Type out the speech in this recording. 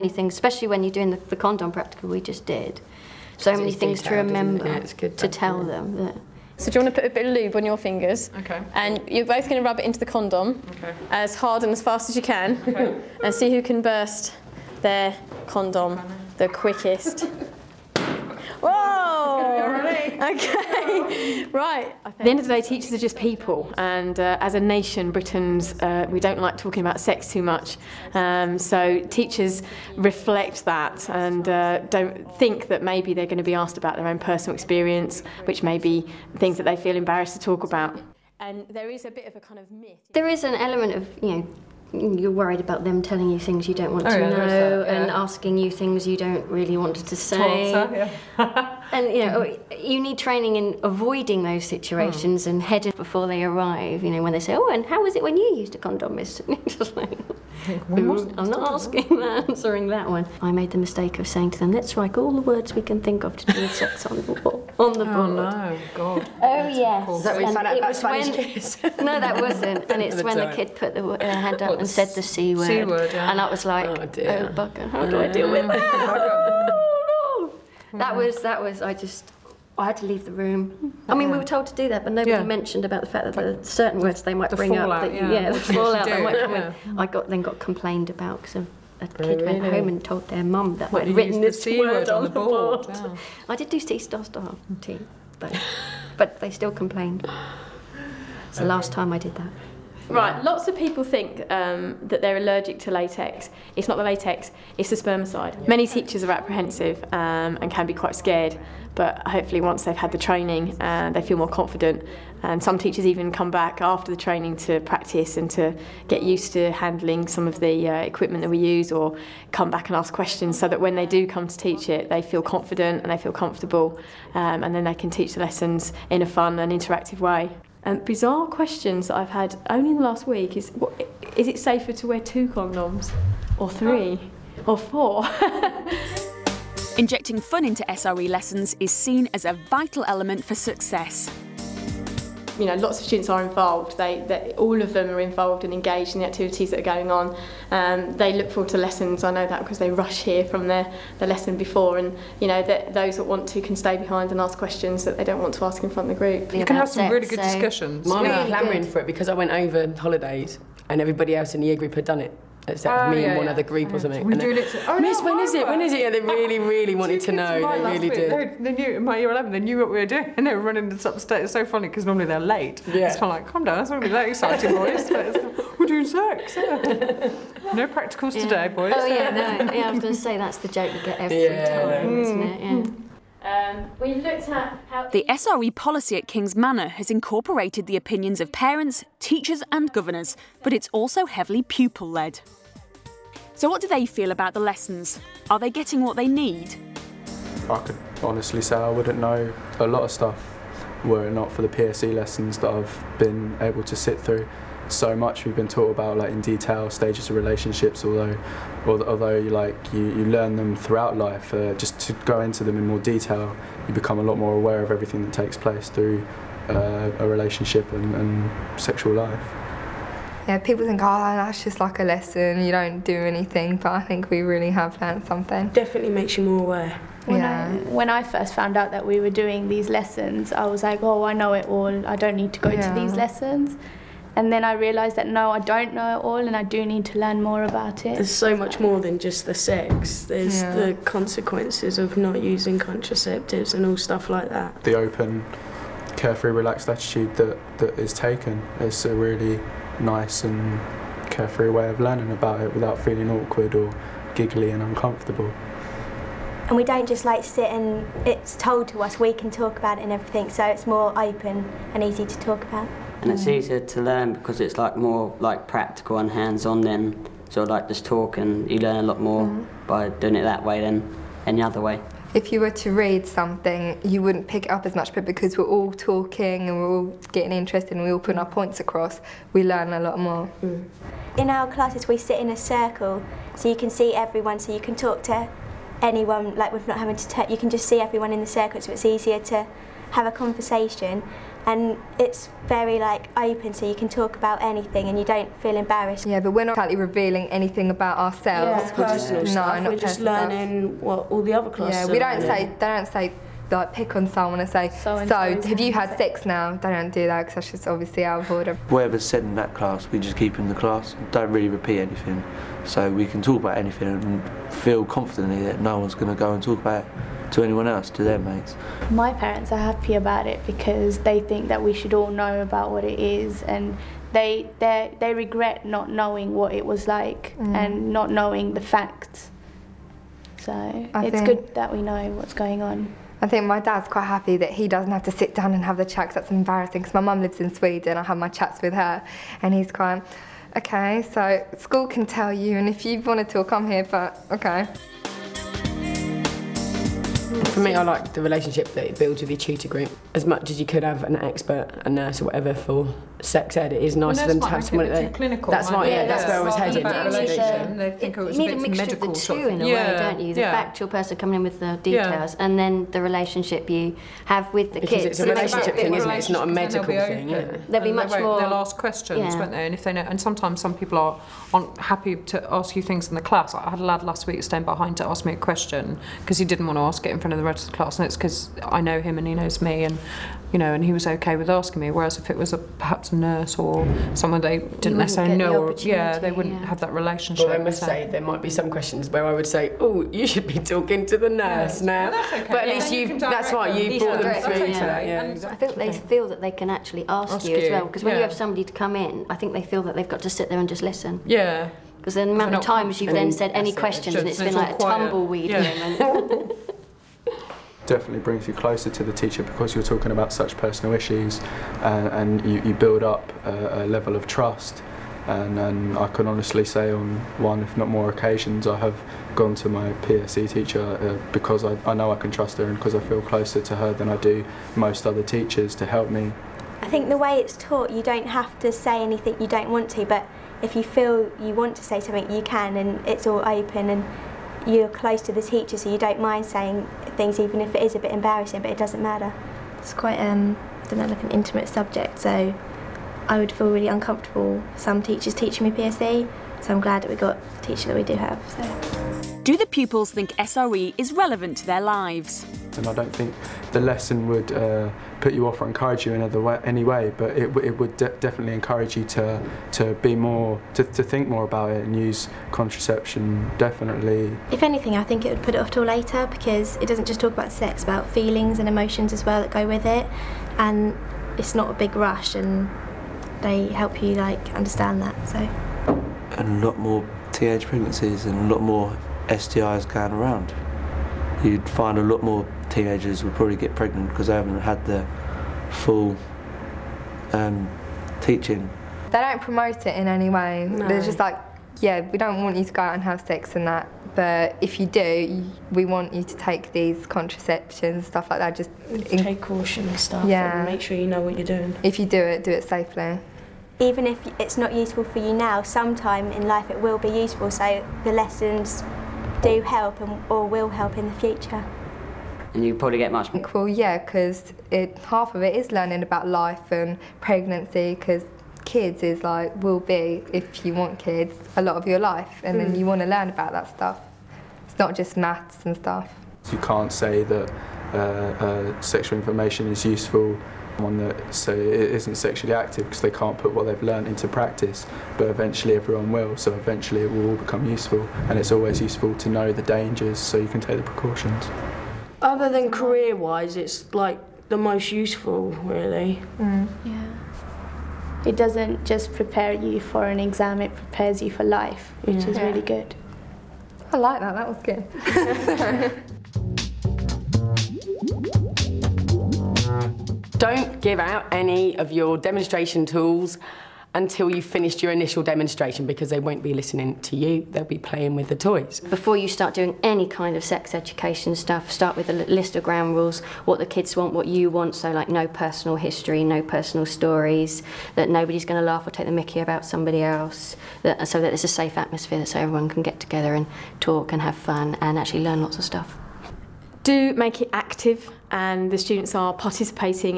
Things, especially when you're doing the condom practical we just did. So many things to remember, to tell them. Yeah. So do you want to put a bit of lube on your fingers? Okay. And you're both going to rub it into the condom as hard and as fast as you can, and see who can burst their condom the quickest. Whoa! Okay, right. At the end of the day, teachers are just people, and as a nation, Britons, we don't like talking about sex too much. So teachers reflect that and don't think that maybe they're going to be asked about their own personal experience, which may be things that they feel embarrassed to talk about. And there is a bit of a kind of myth. There is an element of, you're worried about them telling you things you don't want to know, and asking you things you don't really want to say. And you need training in avoiding those situations and heading before they arrive. When they say, "Oh, and how was it when you used a condom, Miss?" Just like, I'm not answering that one. I made the mistake of saying to them, "Let's write all the words we can think of to do with sex on the board." Oh no, God. Oh yes. Is that when you found out about Spanish kids? No, that wasn't. And it's when the kid put the hand up and said the C word. C word, yeah. And I was like, oh bugger, how do I deal with that? I had to leave the room. I mean, we were told to do that, but nobody mentioned about the fact that there are certain words they might bring up. The fallout that might come in. I then got complained about because a kid went home and told their mum that I'd written this C word on the board. Yeah. I did do C star T, but they still complained. It's the last time I did that. Right, lots of people think that they're allergic to latex. It's not the latex, it's the spermicide. Many teachers are apprehensive and can be quite scared, but hopefully once they've had the training, they feel more confident. And some teachers even come back after the training to practice and to get used to handling some of the equipment that we use, or come back and ask questions, so that when they do come to teach it, they feel confident and they feel comfortable, and then they can teach the lessons in a fun and interactive way. Bizarre questions that I've had only in the last week is it safer to wear 2 condoms, or 3, or 4? Injecting fun into SRE lessons is seen as a vital element for success. Lots of students are involved. All of them are involved and engaged in the activities that are going on. They look forward to lessons. I know that because they rush here from their lesson before, and those that want to can stay behind and ask questions that they don't want to ask in front of the group. You can have some really good discussions. Mine was clamouring for it because I went over holidays and everybody else in the year group had done it. Except me and one other group or something. We're doing it Miss, when is it? When is it? Yeah, they really wanted to know. They really did. They knew, in my year 11, they knew what we were doing, and they were running this upstairs. It's so funny because normally they're late. Yeah. It's kind of like, calm down, it's not going to be that exciting, boys. We're doing sex. No practicals today, boys. Oh yeah, no. Yeah, I was going to say that's the joke you get every time, isn't it? Yeah. We looked at how The SRE policy at King's Manor has incorporated the opinions of parents, teachers and governors, but it's also heavily pupil-led. So what do they feel about the lessons? Are they getting what they need? I could honestly say I wouldn't know a lot of stuff were it not for the PSE lessons that I've been able to sit through. So much we've been taught about, like in detail, stages of relationships, although you learn them throughout life. Just to go into them in more detail, you become a lot more aware of everything that takes place through a relationship and sexual life. Yeah, people think, oh, that's just like a lesson, you don't do anything, but I think we really have learned something. Definitely makes you more aware. When I first found out that we were doing these lessons, I was like, oh, I know it all, I don't need to go to these lessons. And then I realised that no, I don't know it all and I do need to learn more about it. There's so much more than just the sex. There's the consequences of not using contraceptives and all stuff like that. The open, carefree, relaxed attitude that is taken is a really nice and carefree way of learning about it without feeling awkward or giggly and uncomfortable. And we don't just like sit and it's told to us, we can talk about it and everything, so it's more open and easy to talk about. And it's easier to learn because it's like more like practical and hands-on than sort of like just talk, and you learn a lot more by doing it that way than any other way. If you were to read something, you wouldn't pick it up as much, but because we're all talking and we're all getting interested and we're all putting our points across, we learn a lot more. In our classes we sit in a circle, so you can see everyone, so you can talk to anyone, like with not having to you can just see everyone in the circle, so it's easier to have a conversation. and it's very like open, so you can talk about anything and you don't feel embarrassed. Yeah, but we're not exactly revealing anything about ourselves. Yeah, personal stuff. We're just learning what all the other classes they don't say like pick on someone and say, so have you had sex now? They don't do that because that's just obviously out of order. Whatever's said in that class, we just keep in the class, don't really repeat anything. So we can talk about anything and feel confidently that no one's going to go and talk about it to anyone else, to their mates. My parents are happy about it because they think that we should all know about what it is, and they regret not knowing what it was like and not knowing the facts. So it's good that we know what's going on. I think my dad's quite happy that he doesn't have to sit down and have the chat, 'cause that's embarrassing, because my mum lives in Sweden, I have my chats with her, and he's quite, okay, so school can tell you, and if you want to talk, I'm here, but okay. For me, I like the relationship that it builds with your tutor group. As much as you could have an expert, a nurse or whatever for sex ed, it is nice for them to have someone there. That's right, that's where I was heading. They think it was you need a mixture of the two in a way, don't you? The factual person coming in with the details, and then the relationship you have with the kids. Because it's a relationship thing, isn't it? It's not a medical thing. There'll be much more. They'll ask questions, won't they? And if they know, and sometimes some people aren't happy to ask you things in the class. I had a lad last week stand behind to ask me a question because he didn't want to ask it in front of the rest of the class, and it's because I know him and he knows me, and you know, and he was okay with asking me. Whereas if it was perhaps a nurse or someone they didn't necessarily know, or they wouldn't have that relationship. Well, I must say there might be some questions where I would say, "Oh, you should be talking to the nurse now." That's okay. But at least that's right. You brought them through to that. Yeah, I think they feel that they can actually ask you as well, because when you have somebody to come in, I think they feel that they've got to sit there and just listen. Yeah. Because the amount of times you've then said any questions and it's been like a tumbleweed moment. Definitely brings you closer to the teacher because you're talking about such personal issues, and you build up a level of trust. And I can honestly say on one, if not more occasions, I have gone to my PSE teacher because I know I can trust her, and because I feel closer to her than I do most other teachers to help me. I think the way it's taught, you don't have to say anything you don't want to, but if you feel you want to say something, you can, and it's all open, and you're close to the teacher, so you don't mind saying things even if it is a bit embarrassing, but it doesn't matter. It's quite like an intimate subject, so I would feel really uncomfortable some teachers teaching me PSE, so I'm glad that we got the teacher that we do have. So. Do the pupils think SRE is relevant to their lives? And I don't think the lesson would put you off or encourage you in any way, but it would definitely encourage you to be more, to think more about it and use contraception, definitely. If anything, I think it would put it off till later, because it doesn't just talk about sex, about feelings and emotions as well that go with it, and it's not a big rush, and they help you like understand that. So. And a lot more teenage pregnancies and a lot more STIs going around. You'd find a lot more teenagers would probably get pregnant because they haven't had the full teaching. They don't promote it in any way. No. They're just like, yeah, we don't want you to go out and have sex and that, but if you do, we want you to take these contraceptions, stuff like that. Just take caution and stuff, and make sure you know what you're doing. If you do it safely. Even if it's not useful for you now, sometime in life it will be useful, so the lessons do help or will help in the future. And you probably get much more. Well, yeah, because half of it is learning about life and pregnancy, because kids is like, will be, if you want kids, a lot of your life, and then you want to learn about that stuff. It's not just maths and stuff. You can't say that sexual information is useful one that say it isn't sexually active because they can't put what they've learned into practice, but eventually everyone will, so eventually it will all become useful, and it's always useful to know the dangers so you can take the precautions. Other than career-wise, it's like the most useful, really. Yeah. It doesn't just prepare you for an exam, it prepares you for life, which is really good. I like that, that was good. Don't give out any of your demonstration tools until you've finished your initial demonstration, because they won't be listening to you, they'll be playing with the toys. Before you start doing any kind of sex education stuff, start with a list of ground rules, what the kids want, what you want, so like no personal history, no personal stories, that nobody's going to laugh or take the mickey about somebody else, so that it's a safe atmosphere so everyone can get together and talk and have fun and actually learn lots of stuff. Do make it active, and the students are participating